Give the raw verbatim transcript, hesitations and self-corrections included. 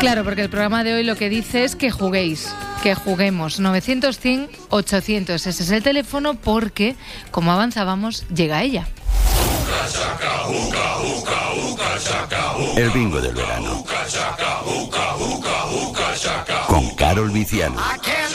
Claro, porque el programa de hoy lo que dice es que juguéis, que juguemos. novecientos, cien, ochocientos. Ese es el teléfono porque, como avanzábamos, llega ella. El bingo del verano. Con Carol Viciano.